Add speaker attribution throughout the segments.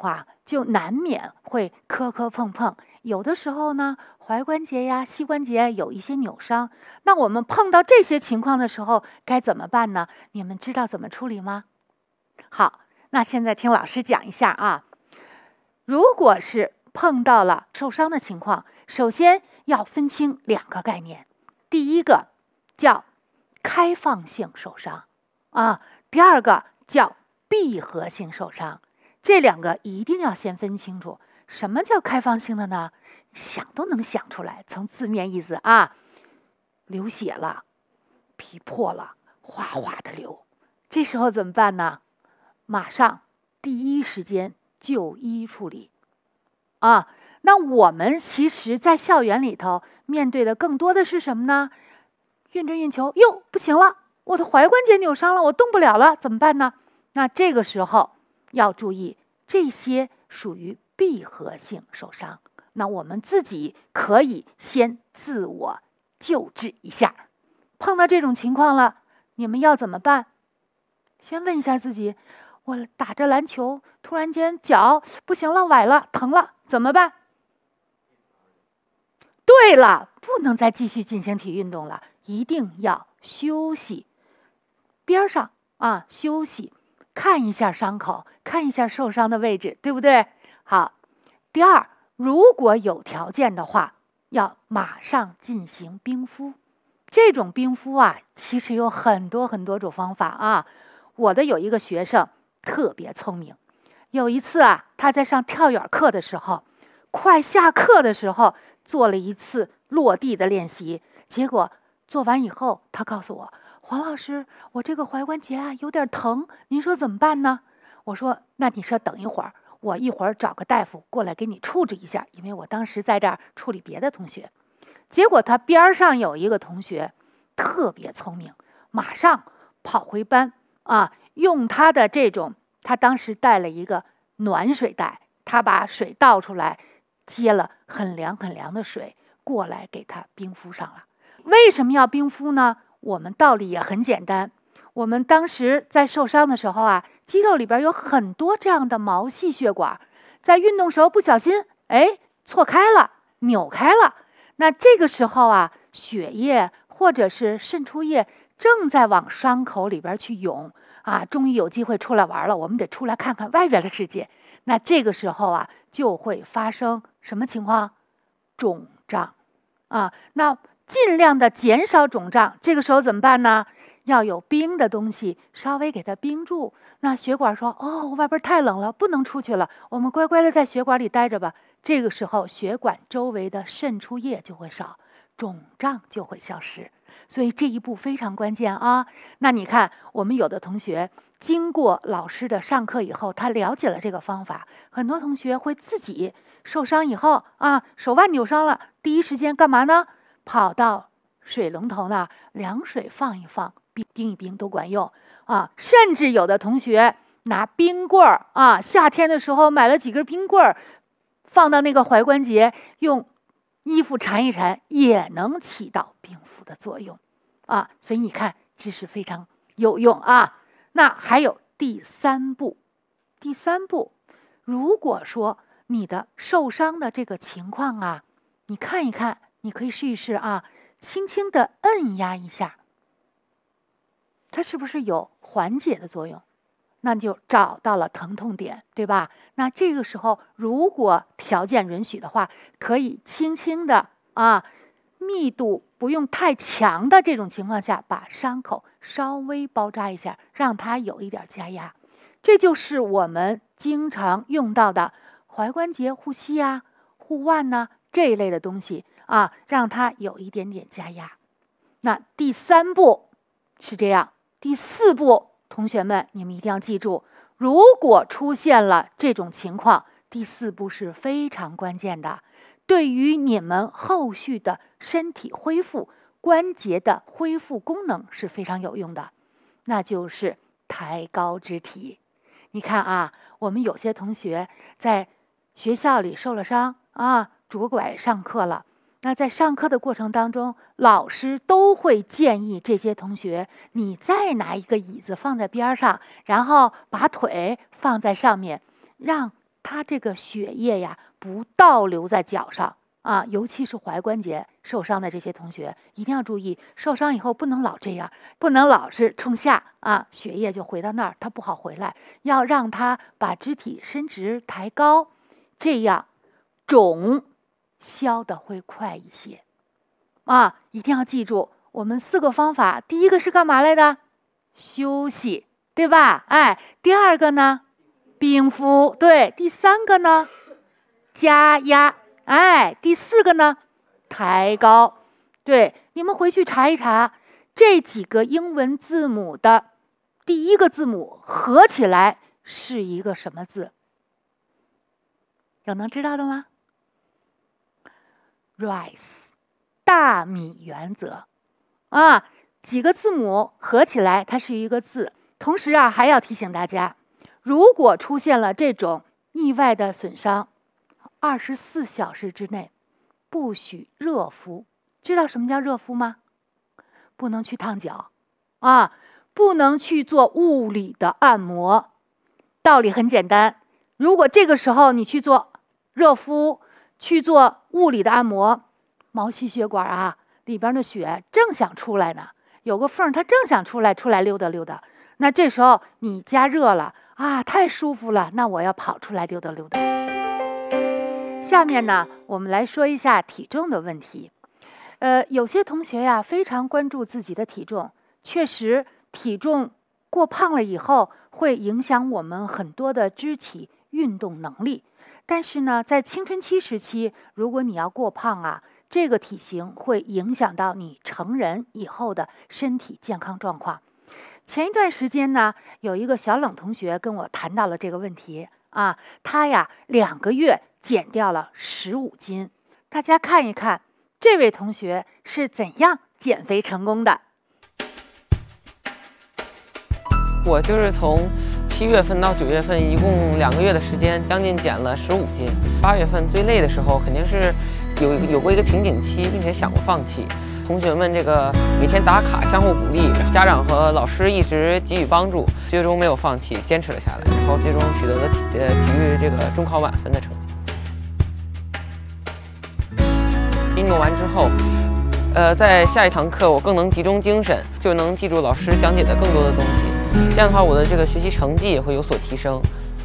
Speaker 1: 话，就难免会磕磕碰碰。有的时候呢，踝关节呀、膝关节有一些扭伤。那我们碰到这些情况的时候该怎么办呢？你们知道怎么处理吗？好，那现在听老师讲一下啊。如果是碰到了受伤的情况，首先要分清2个概念。第一个叫开放性受伤啊，第二个叫闭合性受伤。这2个一定要先分清楚。什么叫开放性的呢？想都能想出来，从字面意思啊，流血了，皮破了，哗哗的流，这时候怎么办呢？马上第一时间就医处理啊。那我们其实在校园里头面对的更多的是什么呢？运着运球，哟，不行了，我的踝关节扭伤了，我动不了了，怎么办呢？那这个时候要注意，这些属于闭合性受伤。那我们自己可以先自我救治一下。碰到这种情况了，你们要怎么办？先问一下自己，我打着篮球，突然间脚不行了，崴了，疼了，怎么办？对了，不能再继续进行体育运动了，一定要休息。边上啊，休息，看一下伤口，看一下受伤的位置，对不对？好，第二，如果有条件的话，要马上进行冰敷。这种冰敷啊，其实有很多种方法啊。我的有一个学生特别聪明，有一次啊，他在上跳远课的时候，快下课的时候做了一次落地的练习，结果做完以后，他告诉我，黄老师，我这个踝关节啊有点疼，您说怎么办呢？我说，那你说等一会儿，我一会儿找个大夫过来给你处置一下，因为我当时在这儿处理别的同学。结果他边上有一个同学特别聪明，马上跑回班啊，用他的这种，他当时带了一个暖水袋，他把水倒出来，接了很凉的水过来给他冰敷上了。为什么要冰敷呢？我们道理也很简单，我们当时在受伤的时候啊，肌肉里边有很多这样的毛细血管，在运动时候不小心错开了，扭开了。那这个时候啊，血液或者是渗出液正在往伤口里边去涌啊，终于有机会出来玩了，我们得出来看看外边的世界。那这个时候啊，就会发生什么情况？肿胀啊。那尽量的减少肿胀，这个时候怎么办呢？要有冰的东西稍微给它冰住。那血管说，外边太冷了，不能出去了，我们乖乖的在血管里待着吧。这个时候血管周围的渗出液就会少，肿胀就会消失。所以这一步非常关键啊。那你看，我们有的同学经过老师的上课以后，他了解了这个方法，很多同学会自己受伤以后啊，手腕扭伤了，第一时间干嘛呢？跑到水龙头那凉水放一放，冰一冰都管用啊。甚至有的同学拿冰棍儿啊，夏天的时候买了几根冰棍儿，放到那个踝关节，用衣服缠一缠，也能起到冰敷的作用啊。所以你看，知识非常有用啊。那还有第三步，如果说你的受伤的这个情况啊，你看一看，你可以试一试啊，轻轻的按压一下，它是不是有缓解的作用？那就找到了疼痛点，对吧？那这个时候，如果条件允许的话，可以轻轻的啊，密度不用太强的这种情况下，把伤口稍微包扎一下，让它有一点加压。这就是我们经常用到的踝关节护膝啊、护腕呐这一类的东西啊，让它有一点点加压。那第三步是这样，第四步。同学们，你们一定要记住，如果出现了这种情况，第四步是非常关键的，对于你们后续的身体恢复、关节的恢复功能是非常有用的，那就是抬高肢体。你看啊，我们有些同学在学校里受了伤啊，拄拐上课了。那在上课的过程当中，老师都会建议这些同学，你再拿一个椅子放在边上，然后把腿放在上面，让它这个血液呀不倒流在脚上啊，尤其是踝关节受伤的这些同学，一定要注意，受伤以后不能老这样，不能老是冲下啊，血液就回到那儿，它不好回来，要让它把肢体伸直抬高，这样肿消的会快一些啊！一定要记住，我们4个方法，第一个是干嘛来的？休息，对吧？哎，第2个呢？冰敷，对。第3个呢？加压，哎。第4个呢？抬高，对。你们回去查一查，这几个英文字母的第1个字母合起来是一个什么字？有能知道的吗？Rice， 大米原则啊，几个字母合起来它是一个字。同时啊，还要提醒大家，如果出现了这种意外的损伤，24小时之内不许热敷。知道什么叫热敷吗？不能去烫脚啊，不能去做物理的按摩。道理很简单，如果这个时候你去做热敷，去做物理的按摩，毛细血管啊里边的血正想出来呢，有个缝它正想出来溜达溜达，那这时候你加热了啊，太舒服了，那我要跑出来溜达溜达。下面呢，我们来说一下体重的问题。有些同学呀非常关注自己的体重，确实体重过胖了以后会影响我们很多的肢体运动能力。但是呢，在青春期时期，如果你要过胖啊，这个体型会影响到你成人以后的身体健康状况。前一段时间呢，有一个小冷同学跟我谈到了这个问题啊，他呀2个月减掉了15斤。大家看一看这位同学是怎样减肥成功的。
Speaker 2: 我就是从7月份到9月份，一共2个月的时间，将近减了15斤。8月份最累的时候，肯定是有过一个瓶颈期，并且想过放弃。同学们这个每天打卡，相互鼓励，家长和老师一直给予帮助，最终没有放弃，坚持了下来，然后最终取得了体育这个中考满分的成绩。运动完之后，在下一堂课我更能集中精神，就能记住老师讲解的更多的东西。这样的话，我的这个学习成绩也会有所提升。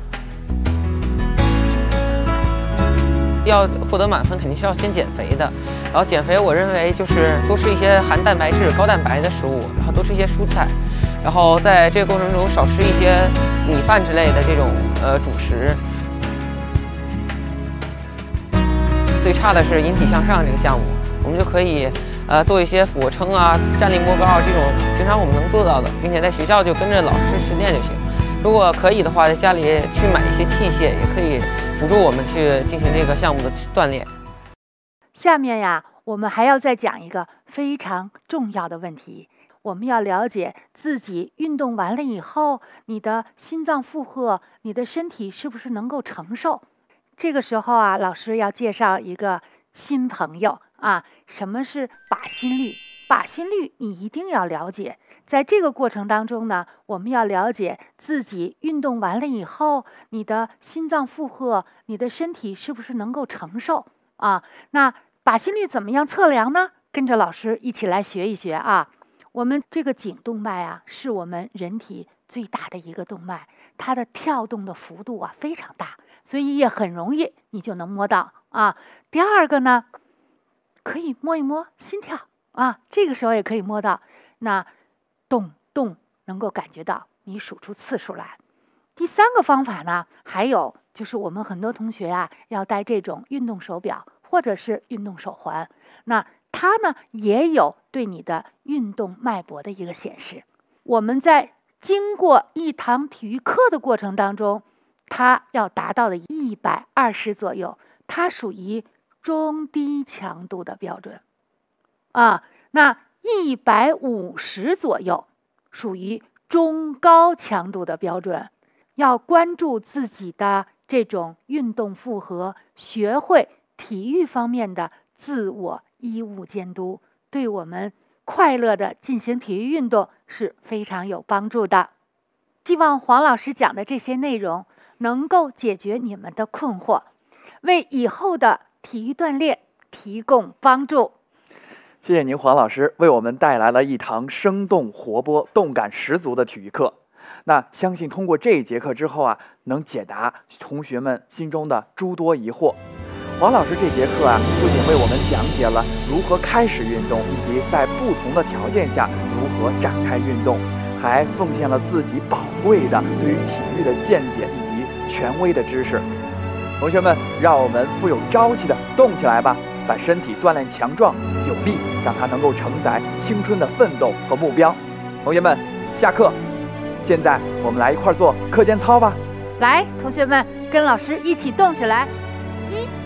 Speaker 2: 要获得满分，肯定是要先减肥的。然后减肥，我认为就是多吃一些含蛋白质、高蛋白的食物，然后多吃一些蔬菜，然后在这个过程中少吃一些米饭之类的这种主食。最差的是引体向上这个项目，我们就可以做一些俯卧撑啊、站立摸高这种平常我们能做到的，并且在学校就跟着老师实践就行。如果可以的话，在家里去买一些器械，也可以辅助我们去进行这个项目的锻炼。
Speaker 1: 下面呀，我们还要再讲一个非常重要的问题，我们要了解自己运动完了以后，你的心脏负荷，你的身体是不是能够承受？这个时候啊，老师要介绍一个新朋友啊，什么是靶心率？靶心率你一定要了解。在这个过程当中呢，我们要了解自己运动完了以后，你的心脏负荷，你的身体是不是能够承受啊？那靶心率怎么样测量呢？跟着老师一起来学一学啊。我们这个颈动脉啊，是我们人体最大的一个动脉，它的跳动的幅度啊非常大，所以也很容易你就能摸到啊。第二个呢，可以摸一摸心跳啊，这个时候也可以摸到，那动能够感觉到你数出次数来。第3个方法呢，还有就是我们很多同学啊要戴这种运动手表或者是运动手环，那它呢也有对你的运动脉搏的一个显示。我们在经过一堂体育课的过程当中，它要达到的120左右，它属于中低强度的标准啊。那150左右属于中高强度的标准。要关注自己的这种运动负荷，学会体育方面的自我医务监督，对我们快乐的进行体育运动是非常有帮助的。希望黄老师讲的这些内容能够解决你们的困惑，为以后的体育锻炼提供帮助。
Speaker 3: 谢谢您，黄老师为我们带来了一堂生动活泼、动感十足的体育课。那相信通过这一节课之后啊，能解答同学们心中的诸多疑惑。黄老师这节课啊，不仅为我们讲解了如何开始运动，以及在不同的条件下如何展开运动，还奉献了自己宝贵的对于体育的见解以及权威的知识。同学们，让我们富有朝气的动起来吧，把身体锻炼强壮有力，让它能够承载青春的奋斗和目标。同学们，下课。现在我们来一块做课间操吧。
Speaker 1: 来，同学们跟老师一起动起来，1、